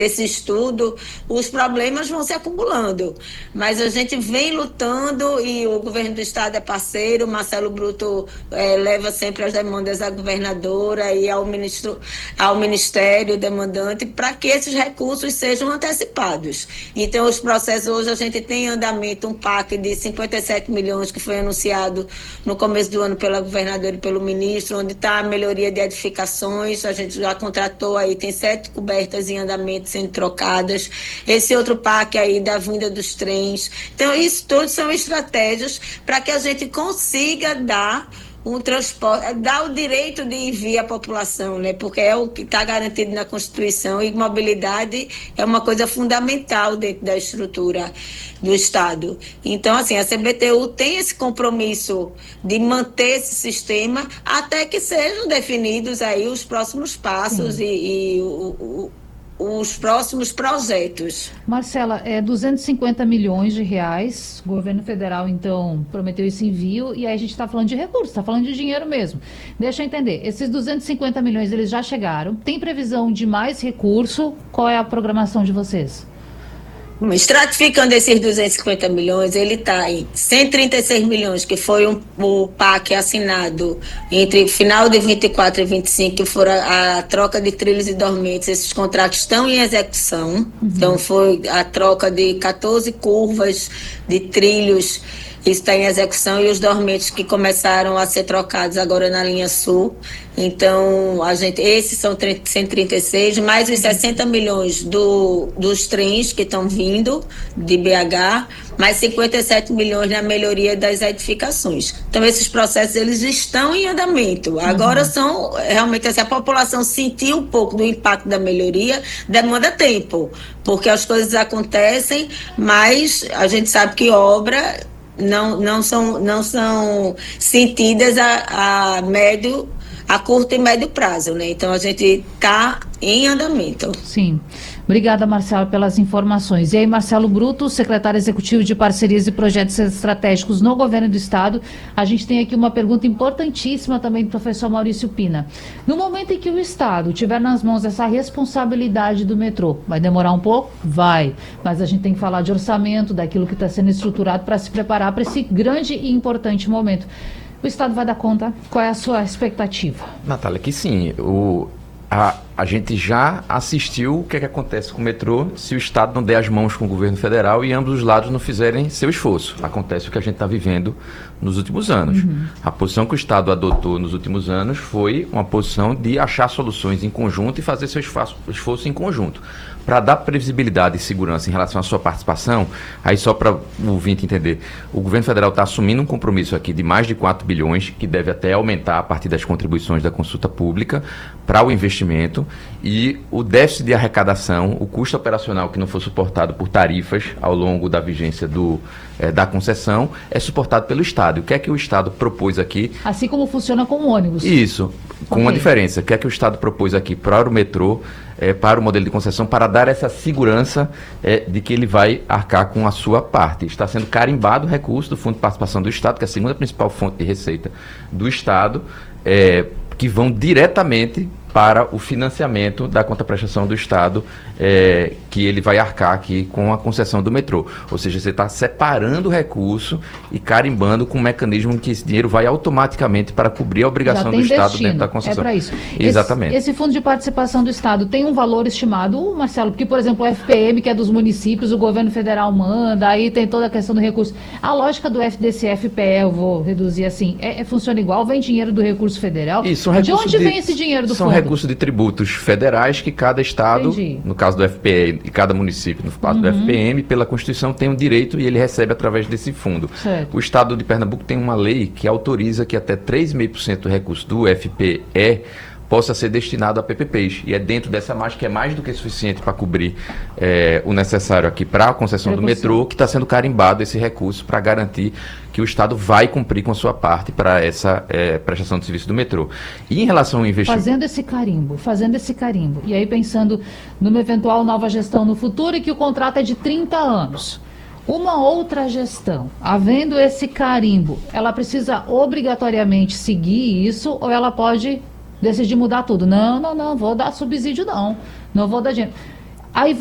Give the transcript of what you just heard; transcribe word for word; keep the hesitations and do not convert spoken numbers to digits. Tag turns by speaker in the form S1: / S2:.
S1: esse estudo, os problemas vão se acumulando. Mas a gente vem lutando e o governo do estado é parceiro, Marcelo Bruto é, leva sempre as demandas à governadora e ao, ministro, ao ministério demandante para que esses recursos sejam antecipados. Então, os processos, hoje a gente tem em andamento um P A C de cinquenta e sete milhões que foi anunciado no começo do ano pela governadora e pelo ministro, onde está a melhoria de edificações, a gente já contratou aí, tem sete cobertas em andamento sendo trocadas, esse outro P A C aí da vinda dos trens. Então, isso tudo são estratégias para que a gente consiga dar um transporte, dar o direito de envio à população, né? Porque é o que está garantido na Constituição e mobilidade é uma coisa fundamental dentro da estrutura do Estado. Então, assim, a C B T U tem esse compromisso de manter esse sistema até que sejam definidos aí os próximos passos Sim. e, e o, o os próximos projetos.
S2: Marcela, é duzentos e cinquenta milhões de reais, o governo federal, então, prometeu esse envio, e aí a gente está falando de recursos, está falando de dinheiro mesmo. Deixa eu entender, esses duzentos e cinquenta milhões, eles já chegaram, tem previsão de mais recurso? Qual é a programação de vocês?
S1: Estratificando esses duzentos e cinquenta milhões, ele está em cento e trinta e seis milhões, que foi um, o P A C assinado entre final de vinte e quatro e vinte e cinco, que foram a, a troca de trilhos e dormentes. Esses contratos estão em execução. Uhum. Então, foi a troca de quatorze curvas de trilhos, isso está em execução, e os dormentes que começaram a ser trocados agora na linha sul. Então, a gente, esses são cento e trinta e seis, mais os sessenta milhões do, dos trens que estão vindo de B H, mais cinquenta e sete milhões na melhoria das edificações. Então, esses processos, eles estão em andamento. Agora, uhum. são, realmente, se a população sentir um pouco do impacto da melhoria, demanda tempo, porque as coisas acontecem, mas a gente sabe que obra não, não, são, não são sentidas a, a médio a curto e médio prazo, né? Então, a gente está em andamento.
S2: Sim. Obrigada, Marcelo, pelas informações. E aí, Marcelo Bruto, secretário executivo de Parcerias e Projetos Estratégicos no Governo do Estado. A gente tem aqui uma pergunta importantíssima também do professor Maurício Pina. No momento em que o Estado tiver nas mãos essa responsabilidade do metrô, vai demorar um pouco? Vai. Mas a gente tem que falar de orçamento, daquilo que está sendo estruturado para se preparar para esse grande e importante momento. O Estado vai dar conta? Qual é a sua expectativa?
S3: Natália, que sim. O, a, a gente já assistiu o que, é que acontece com o metrô se o Estado não der as mãos com o governo federal e ambos os lados não fizerem seu esforço. Acontece o que a gente está vivendo nos últimos anos. Uhum. A posição que o Estado adotou nos últimos anos foi uma posição de achar soluções em conjunto e fazer seu esforço, esforço em conjunto. Para dar previsibilidade e segurança em relação à sua participação, aí só para o ouvinte entender, o governo federal está assumindo um compromisso aqui de mais de quatro bilhões, que deve até aumentar a partir das contribuições da consulta pública para o investimento, e o déficit de arrecadação, o custo operacional que não for suportado por tarifas ao longo da vigência do, eh, da concessão, é suportado pelo Estado. O que é que o Estado propôs aqui?
S2: Assim como funciona com o ônibus.
S3: Isso, com okay. uma diferença. O que é que o Estado propôs aqui para o metrô, É, para o modelo de concessão, para dar essa segurança é, de que ele vai arcar com a sua parte. Está sendo carimbado o recurso do Fundo de Participação do Estado, que é a segunda principal fonte de receita do Estado, é, que vão diretamente para o financiamento da contraprestação do Estado, é, que ele vai arcar aqui com a concessão do metrô. Ou seja, você está separando o recurso e carimbando com um mecanismo que esse dinheiro vai automaticamente para cobrir a obrigação do Estado
S2: destino.
S3: dentro da concessão.
S2: É para isso.
S3: Exatamente.
S2: Esse, esse fundo de participação do Estado tem um valor estimado, Marcelo? Porque, por exemplo, o F P M, que é dos municípios, o governo federal manda, aí tem toda a questão do recurso. A lógica do F D C F P E, eu vou reduzir assim, é, é, funciona igual? Vem dinheiro do recurso federal?
S3: Isso,
S2: de onde de, vem esse dinheiro do
S3: são
S2: fundo?
S3: Recursos de tributos federais que cada estado, Entendi. no caso do F P E, e cada município, no caso uhum. do F P M, pela Constituição tem um direito e ele recebe através desse fundo.
S2: Certo.
S3: O estado de Pernambuco tem uma lei que autoriza que até três vírgula cinco por cento do recurso do F P E possa ser destinado a P P Ps. E é dentro dessa margem que é mais do que suficiente para cobrir é, o necessário aqui para a concessão do metrô, que está sendo carimbado esse recurso para garantir que o Estado vai cumprir com a sua parte para essa é, prestação de serviço do metrô. E em relação ao investimento...
S2: Fazendo esse carimbo, fazendo esse carimbo. E aí pensando numa eventual nova gestão no futuro e que o contrato é de trinta anos. Uma outra gestão, havendo esse carimbo, ela precisa obrigatoriamente seguir isso ou ela pode decidir mudar tudo? Não, não, não, vou dar subsídio não, não vou dar dinheiro. Aí